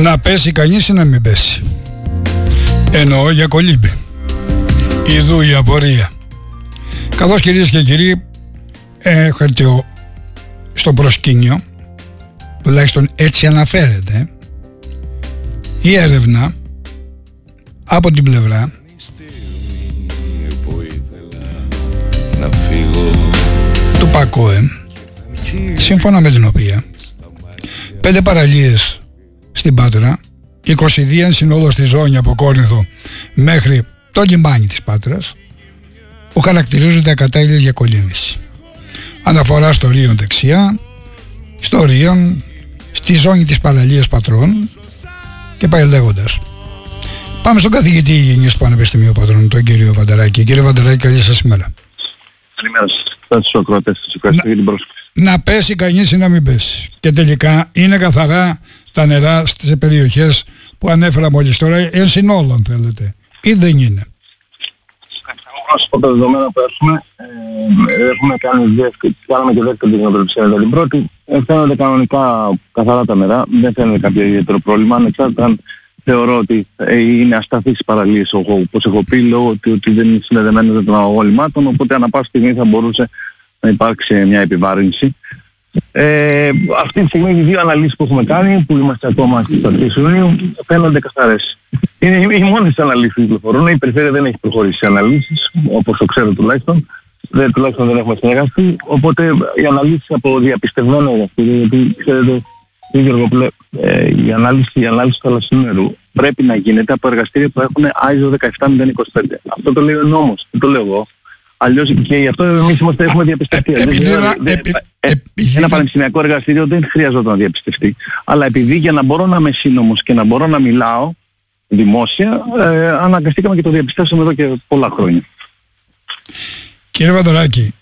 Να πέσει κανείς ή να μην πέσει? Εννοώ για κολύμπη. Ιδού η απορία. Καθώς, κυρίες και κύριοι, έρχεται στο προσκήνιο, τουλάχιστον έτσι αναφέρεται, η έρευνα από την πλευρά του ΠΑΚΟΕ, σύμφωνα με την οποία 5 παραλίες στην Πάτρα, 22 συνόλο στη ζώνη από Κόρινθο μέχρι το λιμάνι της Πάτρας, που χαρακτηρίζονται ακατάλληλες για κολύμβηση. Αναφορά στο Ρίον δεξιά, στο Ρίον, στη ζώνη της παραλίας Πατρών και πάει λέγοντας. Πάμε στον καθηγητή υγιεινής του Πανεπιστημίου Πατρών, τον κύριο Βανταράκη. Κύριε Βανταράκη, καλή σας ημέρα. Καλημέρα στους ακροατές, σας ευχαριστώ για την πρόσκληση. Να πέσει κανείς ή να μην πέσει? Και τελικά είναι καθαρά τα νερά στις περιοχές που ανέφερα μόλις τώρα, εν συνόλο αν θέλετε, ή δεν είναι? Από τα δεδομένα που έχουμε κάναμε και δεύτερη δειγματοληψία για την πρώτη. Φαίνονται κανονικά καθαρά τα νερά, δεν φαίνεται κάποιο ιδιαίτερο πρόβλημα, ανεξάρτητα αν θεωρώ ότι είναι ασταθείς οι παραλίες, όπως έχω πει, λόγω ότι δεν είναι συνδεδεμένες με τον αγωγό λιμάτων, οπότε ανά πάση στιγμή θα μπορούσε να υπάρξει μια επιβάρυνση. Αυτή τη στιγμή οι δύο αναλύσεις που έχουμε κάνει, που είμαστε ακόμα στις αρχές Ιουνίου, φαίνονται καθαρές. Είναι οι μόνες αναλύσεις που κυκλοφορούν. Η περιφέρεια δεν έχει προχωρήσει σε αναλύσεις, όπως το ξέρω τουλάχιστον. Τουλάχιστον δεν έχουμε συνεργαστεί. Οπότε οι αναλύσεις από διαπιστευμένο εργαστήριο, γιατί ξέρετε, κύριε Γεωργόπουλε, η ανάλυση του θαλασσινού νερού πρέπει να γίνεται από εργαστήρια που έχουν ISO 17025. Αυτό το λέει ο νόμος, δεν το λέω εγώ. Αλλιώς και γι' αυτό εμείς έχουμε διαπιστευτεί. Ένα πανεπιστημιακό εργαστήριο δεν χρειαζόταν να διαπιστευτεί. Αλλά επειδή για να μπορώ να είμαι σύνομος και να μπορώ να μιλάω δημόσια, αναγκαστήκαμε και το διαπιστώσαμε εδώ και πολλά χρόνια. Κύριε Βανταράκη,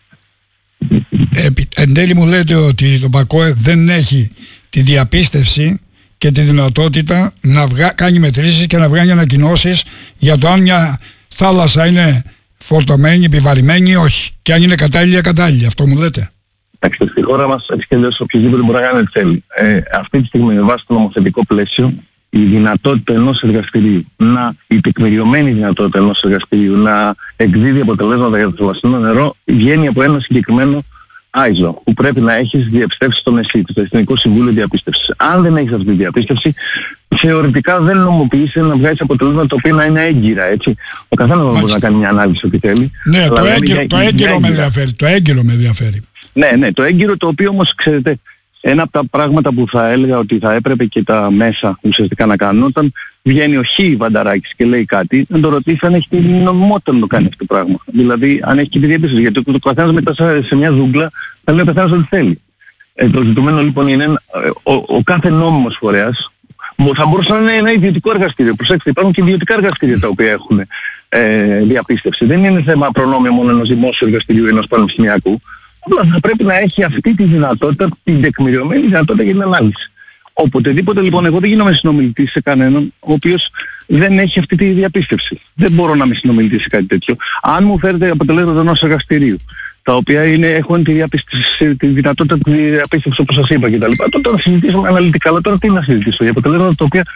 εν τέλει μου λέτε ότι το ΠΑΚΟΕ δεν έχει τη διαπίστευση και τη δυνατότητα να κάνει μετρήσεις και να βγάλει ανακοινώσεις για το αν μια θάλασσα είναι φορτωμένη, επιβαρημένη ή όχι, και αν είναι κατάλληλη ή ακατάλληλη. Αυτό μου λέτε? Εντάξει, στη χώρα μας έτσι και αλλιώς οποιοδήποτε μπορεί να κάνει ό,τι θέλει. Αυτή τη στιγμή με βάση το νομοθετικό πλαίσιο, η δυνατότητα ενός εργαστηρίου, η τεκμηριωμένη δυνατότητα ενός εργαστηρίου να εκδίδει αποτελέσματα για το θαλασσινό νερό βγαίνει από ένα συγκεκριμένο ISO που πρέπει να έχεις διαπιστεύσει στον ΕΣΥ, το Εθνικό Συμβούλιο Διαπίστευσης. Αν δεν έχεις αυτή τη διαπίστευση, θεωρητικά δεν νομοποιείσαι να βγάλεις αποτελέσματα τα οποία να είναι έγκυρα, έτσι. Ο καθένας μπορεί να κάνει μια ανάλυση ό,τι θέλει. Ναι, το έγκυρο με ενδιαφέρει. Το έγκυρο με ενδιαφέρει. Ναι, το έγκυρο, το οποίο όμως ξέρετε, ένα από τα πράγματα που θα έλεγα ότι θα έπρεπε και τα μέσα ουσιαστικά να κάνουν, όταν βγαίνει ο Χ Βανταράκης και λέει κάτι, να το ρωτήσει αν έχει την νομιμότητα να το κάνει αυτό το πράγμα. Δηλαδή αν έχει και τη διαπίστωση. Γιατί το καθένας μετά σε μια ζούγκλα θα λέει ο καθένας ό,τι θέλει. Το ζητούμενο λοιπόν είναι ο κάθε νόμιμος φορέας θα μπορούσε να είναι ένα ιδιωτικό εργαστήριο. Προσέξτε, υπάρχουν και ιδιωτικά εργαστήρια τα οποία έχουν διαπίστευση. Δεν είναι θέμα προνόμιο μόνο ενός δημόσιου εργαστηρίου ή ενός πανεπιστημιακού. Απλά θα πρέπει να έχει αυτή τη δυνατότητα, την τεκμηριωμένη δυνατότητα για την ανάλυση. Οποτεδήποτε λοιπόν εγώ δεν γίνομαι συνομιλητής σε κανέναν ο οποίος δεν έχει αυτή τη διαπίστευση. Δεν μπορώ να είμαι συνομιλητής σε κάτι τέτοιο. Αν μου φέρετε αποτελέσματα ενός εργαστηρίου, τα οποία έχουν τη δυνατότητα τη διαπίστευση όπως σας είπα κτλ. Τότε να συζητήσουμε αναλυτικά. Αλλά τώρα τι να συζητήσω? Για αποτελέσματα τα οποία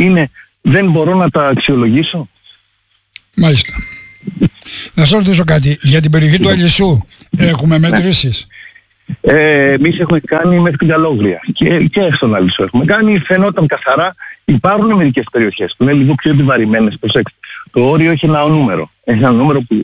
δεν μπορώ να τα αξιολογήσω. Μάλιστα. Να σας ρωτήσω κάτι. Για την περιοχή του Αλυσού έχουμε μετρήσεις? Εμείς έχουμε κάνει μέχρι την Καλόγρια και στον Αλυσό έχουμε κάνει. Φαινόταν καθαρά. Υπάρχουν μερικές περιοχές που είναι λίγο πιο επιβαρημένες. Προσέξτε. Το όριο έχει ένα νούμερο. Έχει ένα νούμερο που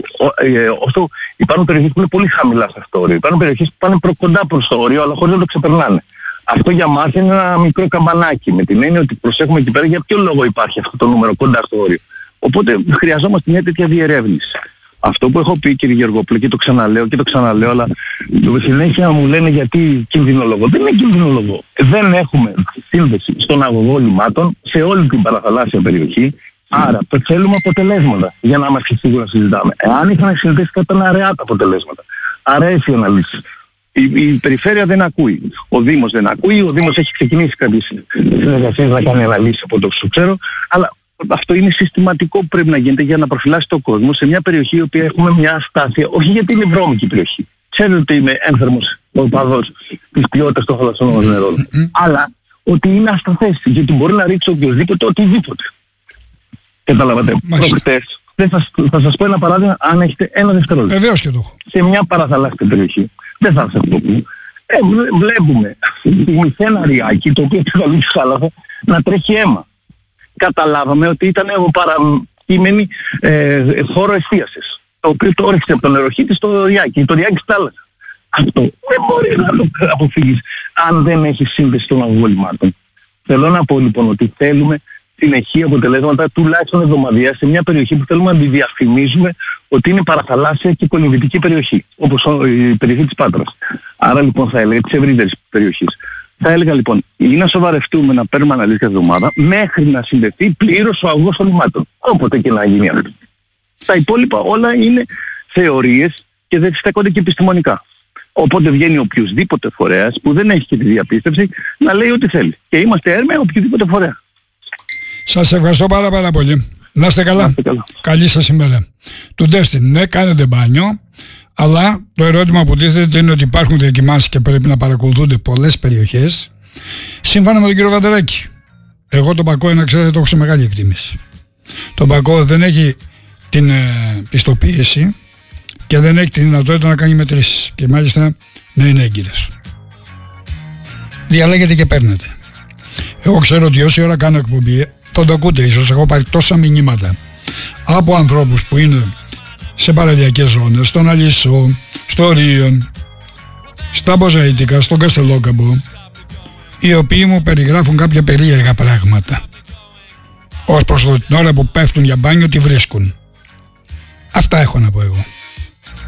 υπάρχουν περιοχές που είναι πολύ χαμηλά σε αυτό το όριο. Υπάρχουν περιοχές που πάνε κοντά προς το όριο αλλά χωρίς να το ξεπερνάνε. Αυτό για μας είναι ένα μικρό καμπανάκι, με την έννοια ότι προσέχουμε εκεί πέρα για ποιο λόγο υπάρχει αυτό το νούμερο κοντά στο όριο. Οπότε χρειαζόμαστε μια τέτοια διερεύνηση. Αυτό που έχω πει, κύριε Γεωργόπουλε, και το ξαναλέω, αλλά συνέχεια μου λένε γιατί κινδυνολογώ. Δεν είναι κινδυνολογώ. Δεν έχουμε σύνδεση στον αγωγό λιμάτων σε όλη την παραθαλάσσια περιοχή. Άρα θέλουμε αποτελέσματα για να είμαστε σίγουροι να συζητάμε. Εάν είχαν συνδέσει θα ήταν αραιά τα αποτελέσματα. Αρέσει η αναλύση. Η περιφέρεια δεν ακούει. Ο Δήμος δεν ακούει. Ο Δήμος έχει ξεκινήσει κάποιες συνεργασίες να κάνει αναλύσεις από το που ξέρω. Αλλά αυτό είναι συστηματικό που πρέπει να γίνεται για να προφυλάσει τον κόσμο σε μια περιοχή η οποία έχουμε μια αστάθεια, όχι γιατί είναι βρώμικη περιοχή. Ξέρετε ότι είμαι ένθερμος οπαδός της ποιότητας των θαλασσινών νερών. Αλλά ότι είναι ασταθές, γιατί μπορεί να ρίξει οποιοδήποτε οτιδήποτε. Καταλαβαίνετε. Προχτές, θα σας πω ένα παράδειγμα, αν έχετε ένα δευτερόλεπτο. Βεβαίως και το έχω. Σε μια παραθαλάσσια περιοχή, δεν θα σας το πω, βλέπουμε σε ένα ριάκι, το οποίο επικαλεί τη θάλασσα, να τρέχει αίμα. Καταλάβαμε ότι ήταν παρακείμενη χώρο εστίασης, το οποίο το όριξε από τον νεροχύτη στο ριάκι, το ριάκι στη θάλασσα. Αυτό δεν μπορεί να το αποφύγεις αν δεν έχει σύνδεση των αγωγολυμάτων. Θέλω να πω λοιπόν ότι θέλουμε συνεχή αποτελέσματα τουλάχιστον εβδομαδιαία σε μια περιοχή που θέλουμε να τη διαφημίζουμε ότι είναι παραθαλάσσια και κολυμβητική περιοχή, όπως η περιοχή της Πάτρας. Άρα λοιπόν θα έλεγα της ευρύτερης περιοχής. Θα έλεγα λοιπόν ή να σοβαρευτούμε να παίρνουμε αναλύσεις κάθε εβδομάδα μέχρι να συνδεθεί πλήρως ο αγωγός των λιμάτων. Όποτε και να γίνει αυτό. Τα υπόλοιπα όλα είναι θεωρίες και δεν στέκονται και επιστημονικά. Οπότε βγαίνει οποιοδήποτε φορέας που δεν έχει και τη διαπίστευση να λέει ό,τι θέλει. Και είμαστε έρμεα οποιοδήποτε φορέα. Σας ευχαριστώ πάρα πολύ. Να είστε καλά. Καλή σας ημέρα. Του Ντέστιν, ναι, κάνετε μπάνιο, αλλά το ερώτημα που τίθεται είναι ότι υπάρχουν δοκιμάσεις και πρέπει να παρακολουθούνται πολλές περιοχές. Σύμφωνα με τον κύριο Βαντεράκη, εγώ τον Πακό, να ξέρετε, το έχω σε μεγάλη εκτίμηση. Το Πακό δεν έχει την πιστοποίηση και δεν έχει τη δυνατότητα να κάνει μετρήσεις και μάλιστα να είναι έγκυρες. Διαλέγετε και παίρνετε. Εγώ ξέρω ότι όση ώρα κάνω εκπομπή θα το ακούτε, ίσως έχω πάρει τόσα μηνύματα από ανθρώπους που είναι σε παραλιακές ζώνες, στον Αλισσό, στο Ρίον, στα Μποζαΐτικα, στον Καστελόκαμπο, οι οποίοι μου περιγράφουν κάποια περίεργα πράγματα ως προς την ώρα που πέφτουν για μπάνιο τι βρίσκουν. Αυτά έχω να πω εγώ.